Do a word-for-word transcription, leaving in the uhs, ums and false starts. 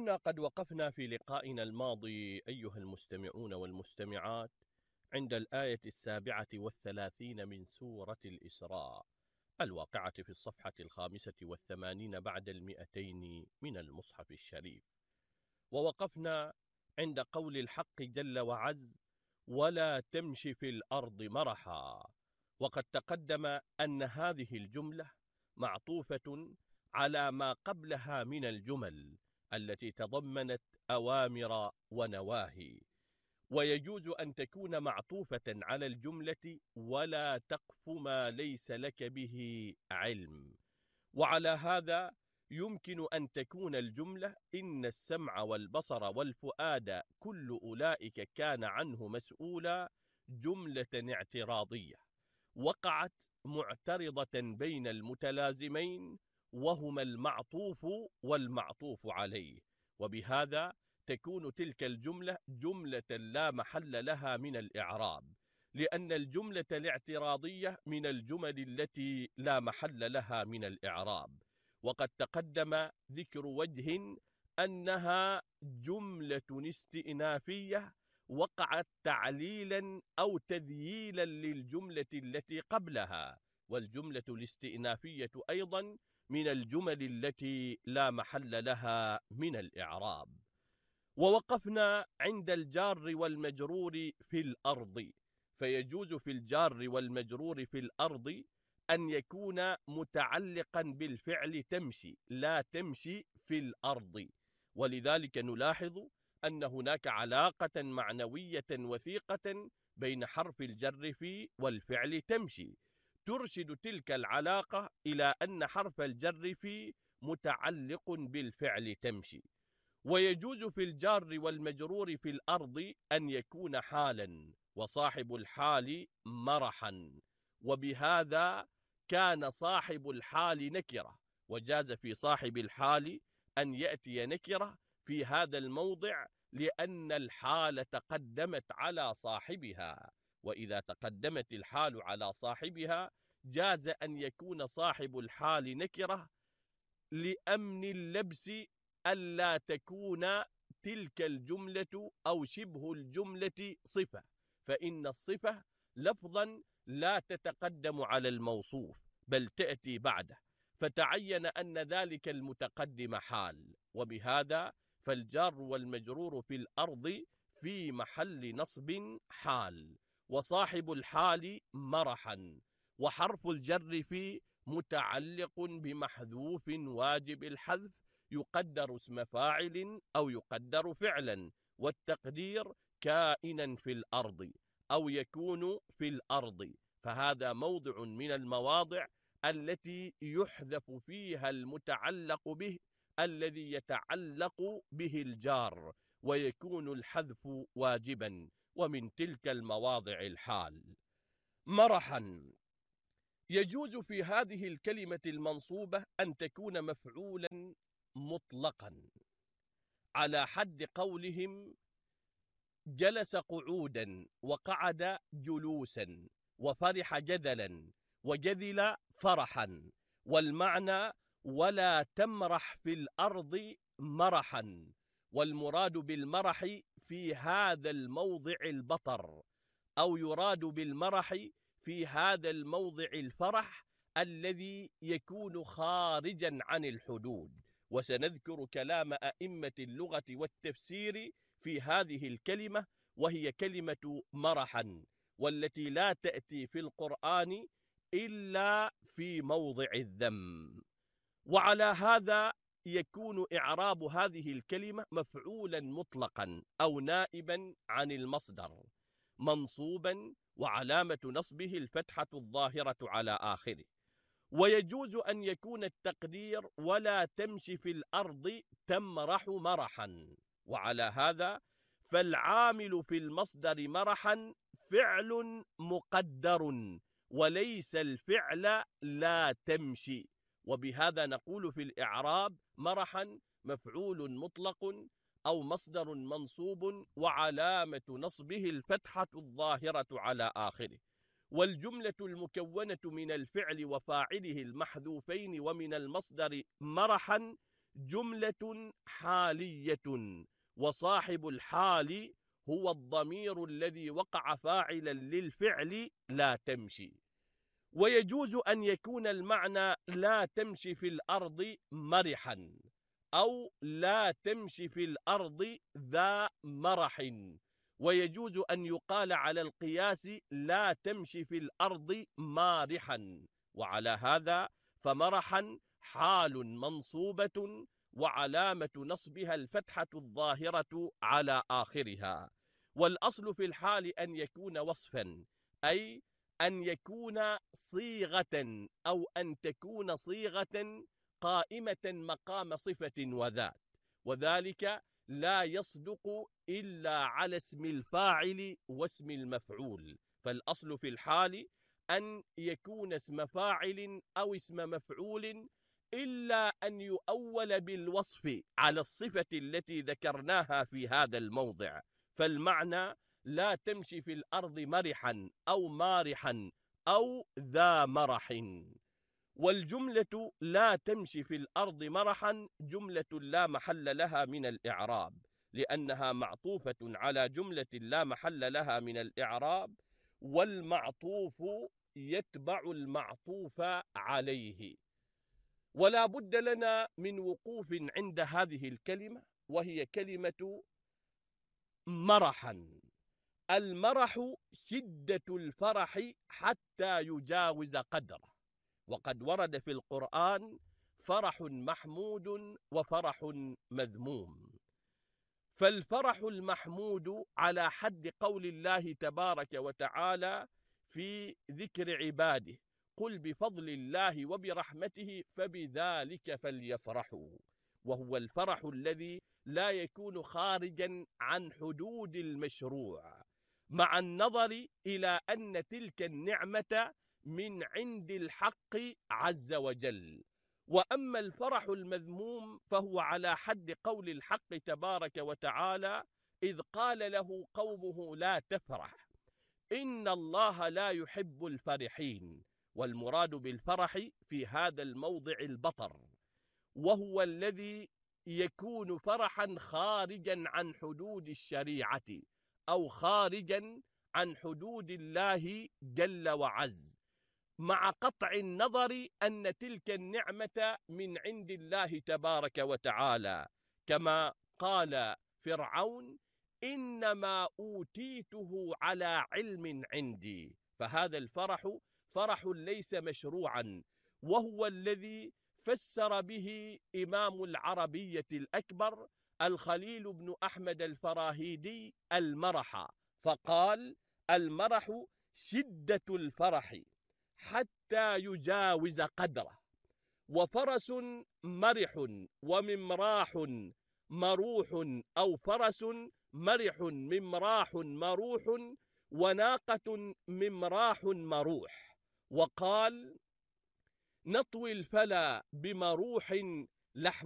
كنا قد وقفنا في لقائنا الماضي أيها المستمعون والمستمعات عند الآية السابعة والثلاثين من سورة الإسراء الواقعة في الصفحة الخامسة والثمانين بعد المئتين من المصحف الشريف، ووقفنا عند قول الحق جل وعز: ولا تمش في الأرض مرحا. وقد تقدم أن هذه الجملة معطوفة على ما قبلها من الجمل التي تضمنت أوامر ونواهي، ويجوز أن تكون معطوفة على الجملة ولا تقف ما ليس لك به علم. وعلى هذا يمكن أن تكون الجملة إن السمع والبصر والفؤاد كل أولئك كان عنه مسؤولا جملة اعتراضية وقعت معترضة بين المتلازمين وهما المعطوف والمعطوف عليه، وبهذا تكون تلك الجملة جملة لا محل لها من الإعراب، لأن الجملة الاعتراضية من الجمل التي لا محل لها من الإعراب. وقد تقدم ذكر وجه أنها جملة استئنافية وقعت تعليلا أو تذييلا للجملة التي قبلها، والجملة الاستئنافية أيضا من الجمل التي لا محل لها من الإعراب. ووقفنا عند الجار والمجرور في الأرض، فيجوز في الجار والمجرور في الأرض أن يكون متعلقا بالفعل تمشي، لا تمشي في الأرض، ولذلك نلاحظ أن هناك علاقة معنوية وثيقة بين حرف الجر في والفعل تمشي، ترشد تلك العلاقة إلى أن حرف الجر في متعلق بالفعل تمشي. ويجوز في الجار والمجرور في الأرض أن يكون حالا، وصاحب الحال مرحا، وبهذا كان صاحب الحال نكرة، وجاز في صاحب الحال أن يأتي نكرة في هذا الموضع لأن الحال تقدمت على صاحبها، وإذا تقدمت الحال على صاحبها جاز أن يكون صاحب الحال نكرة لأمن اللبس ألا تكون تلك الجملة أو شبه الجملة صفة، فإن الصفة لفظا لا تتقدم على الموصوف بل تأتي بعده، فتعين أن ذلك المتقدم حال، وبهذا فالجار والمجرور في الأرض في محل نصب حال، وصاحب الحال مرحا، وحرف الجر في متعلق بمحذوف واجب الحذف يقدر اسم فاعل أو يقدر فعلا، والتقدير كائنا في الأرض أو يكون في الأرض، فهذا موضع من المواضع التي يحذف فيها المتعلق به الذي يتعلق به الجار، ويكون الحذف واجبا، ومن تلك المواضع الحال. مرحا يجوز في هذه الكلمة المنصوبة أن تكون مفعولا مطلقا على حد قولهم جلس قعودا وقعد جلوسا وفرح جذلا وجذل فرحا، والمعنى ولا تمرح في الأرض مرحا، والمراد بالمرح في هذا الموضع البطر، أو يراد بالمرح في هذا الموضع الفرح الذي يكون خارجا عن الحدود. وسنذكر كلام أئمة اللغة والتفسير في هذه الكلمة، وهي كلمة مرحا، والتي لا تأتي في القرآن إلا في موضع الذم. وعلى هذا يكون إعراب هذه الكلمة مفعولا مطلقا أو نائبا عن المصدر منصوبا، وعلامة نصبه الفتحة الظاهرة على آخره. ويجوز أن يكون التقدير ولا تمشي في الأرض تمرح مرحا، وعلى هذا فالعامل في المصدر مرحا فعل مقدر وليس الفعل لا تمشي، وبهذا نقول في الإعراب مرحا مفعول مطلق أو مصدر منصوب وعلامة نصبه الفتحة الظاهرة على آخره. والجملة المكونة من الفعل وفاعله المحذوفين ومن المصدر مرحا جملة حالية، وصاحب الحال هو الضمير الذي وقع فاعلا للفعل لا تمشي. ويجوز أن يكون المعنى لا تمشي في الأرض مرحا، أو لا تمشي في الأرض ذا مرح. ويجوز أن يقال على القياس لا تمشي في الأرض مارحا، وعلى هذا فمرحا حال منصوبة وعلامة نصبها الفتحة الظاهرة على آخرها. والأصل في الحال أن يكون وصفا، أي أن يكون صيغة، أو أن تكون صيغة قائمة مقام صفة وذات، وذلك لا يصدق إلا على اسم الفاعل واسم المفعول. فالأصل في الحال أن يكون اسم فاعل أو اسم مفعول، إلا أن يؤول بالوصف على الصفة التي ذكرناها في هذا الموضع. فالمعنى لا تمشي في الأرض مرحا أو مارحا أو ذا مرح. والجملة لا تمشي في الأرض مرحا جملة لا محل لها من الإعراب، لأنها معطوفة على جملة لا محل لها من الإعراب، والمعطوف يتبع المعطوف عليه. ولا بد لنا من وقوف عند هذه الكلمة، وهي كلمة مرحا. المرح شدة الفرح حتى يجاوز قدره، وقد ورد في القرآن فرح محمود وفرح مذموم. فالفرح المحمود على حد قول الله تبارك وتعالى في ذكر عباده: قل بفضل الله وبرحمته فبذلك فليفرحوا. وهو الفرح الذي لا يكون خارجا عن حدود المشروع، مع النظر إلى أن تلك النعمة من عند الحق عز وجل. وأما الفرح المذموم فهو على حد قول الحق تبارك وتعالى إذ قال له قومه لا تفرح إن الله لا يحب الفرحين. والمراد بالفرح في هذا الموضع البطر، وهو الذي يكون فرحا خارجا عن حدود الشريعة، أو خارجا عن حدود الله جل وعز، مع قطع النظر أن تلك النعمة من عند الله تبارك وتعالى، كما قال فرعون: إنما أوتيته على علم عندي. فهذا الفرح فرح ليس مشروعا، وهو الذي فسر به إمام العربية الأكبر الخليل بن أحمد الفراهيدي المرح، فقال: المرح شدة الفرح حتى يجاوز قدره. وفرس مرح وممراح مروح، أو فرس مرح ممراح مروح، وناقة ممراح مروح. وقال: نطوي الفلا بمروح لحم